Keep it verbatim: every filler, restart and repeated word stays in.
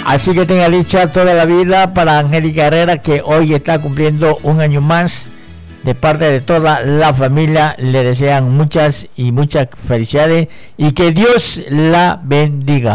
Así que tenga dicha toda la vida para Angélica Herrera, que hoy está cumpliendo un año más. De parte de toda la familia le desean muchas y muchas felicidades y que Dios la bendiga.